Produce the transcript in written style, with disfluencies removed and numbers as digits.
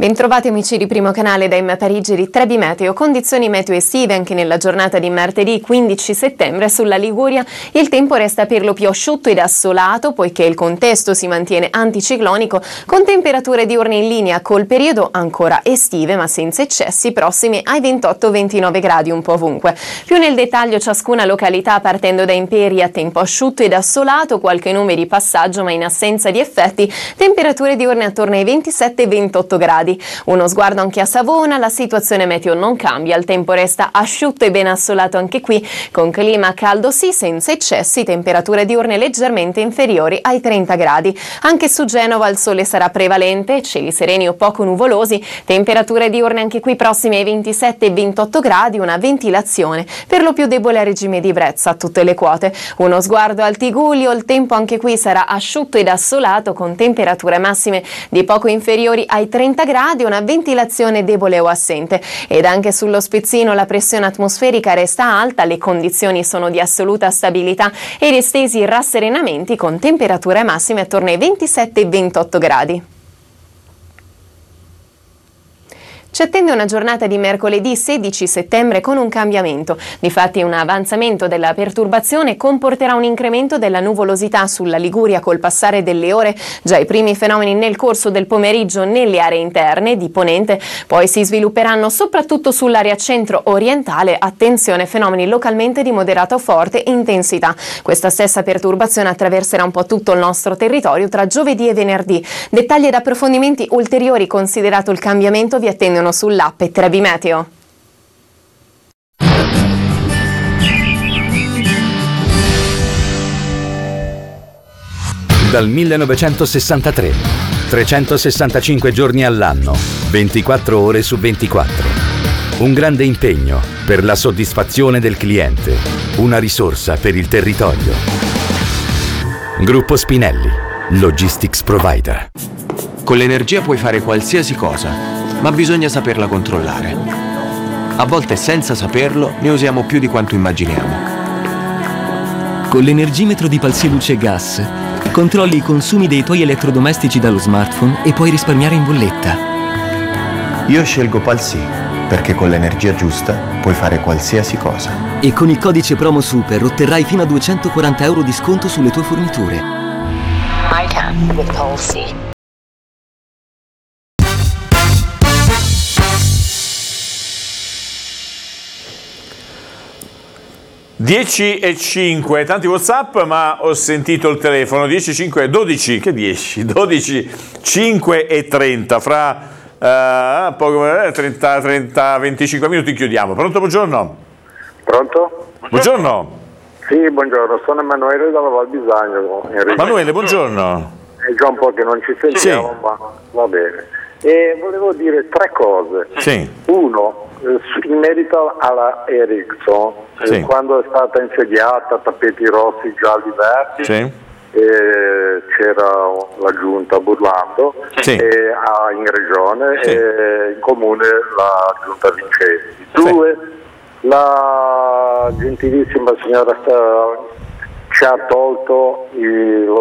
Bentrovati amici di Primo Canale da Parigi di Trebi Meteo. Condizioni meteo estive anche nella giornata di martedì 15 settembre sulla Liguria. Il tempo resta per lo più asciutto ed assolato poiché il contesto si mantiene anticiclonico con temperature diurne in linea col periodo ancora estive ma senza eccessi, prossimi ai 28-29 gradi un po' ovunque. Più nel dettaglio ciascuna località partendo da Imperi a tempo asciutto ed assolato, qualche nube di passaggio ma in assenza di effetti, temperature diurne attorno ai 27-28 gradi. Uno sguardo anche a Savona, la situazione meteo non cambia, il tempo resta asciutto e ben assolato anche qui, con clima caldo sì, senza eccessi, temperature diurne leggermente inferiori ai 30 gradi. Anche su Genova il sole sarà prevalente, cieli sereni o poco nuvolosi, temperature diurne anche qui prossime ai 27 e 28 gradi, una ventilazione per lo più debole a regime di brezza a tutte le quote. Uno sguardo al Tigullio, il tempo anche qui sarà asciutto ed assolato con temperature massime di poco inferiori ai 30 gradi, una ventilazione debole o assente. Ed anche sullo Spezzino la pressione atmosferica resta alta, le condizioni sono di assoluta stabilità ed estesi rasserenamenti con temperature massime attorno ai 27 e 28 gradi. Ci attende una giornata di mercoledì 16 settembre con un cambiamento. Difatti un avanzamento della perturbazione comporterà un incremento della nuvolosità sulla Liguria col passare delle ore. Già i primi fenomeni nel corso del pomeriggio nelle aree interne di Ponente, poi si svilupperanno soprattutto sull'area centro-orientale. Attenzione, fenomeni localmente di moderata o forte intensità. Questa stessa perturbazione attraverserà un po' tutto il nostro territorio tra giovedì e venerdì. Dettagli ed approfondimenti ulteriori considerato il cambiamento vi attendono sull'app Trebi Meteo. Dal 1963, 365 giorni all'anno, 24 ore su 24. Un grande impegno per la soddisfazione del cliente, una risorsa per il territorio. Gruppo Spinelli, Logistics Provider. Con l'energia puoi fare qualsiasi cosa, ma bisogna saperla controllare. A volte senza saperlo ne usiamo più di quanto immaginiamo. Con l'energimetro di Palsy Luce Gas controlli i consumi dei tuoi elettrodomestici dallo smartphone e puoi risparmiare in bolletta. Io scelgo Palsy perché con l'energia giusta puoi fare qualsiasi cosa. E con il codice promo Super otterrai fino a 240 euro di sconto sulle tue forniture. I can with Palsy. Dieci e 5, tanti WhatsApp, ma ho sentito il telefono. 10, 5, 12, che 10? 12, 5 e 30. Fra 30, 25 minuti chiudiamo. Pronto, buongiorno? Pronto? Buongiorno. Sì, buongiorno, sono Emanuele dalla Val Bisagno. Emanuele, buongiorno. È già un po' che non ci sentiamo, sì. Ma va bene. E volevo dire tre cose. Sì. Uno, in merito alla Ericsson, sì. Quando è stata insediata, tappeti rossi, gialli, verdi, sì. C'era la giunta Burlando, sì. In regione, sì. In comune la giunta Vincenzi. Sì. Due, la gentilissima signora ci ha tolto lo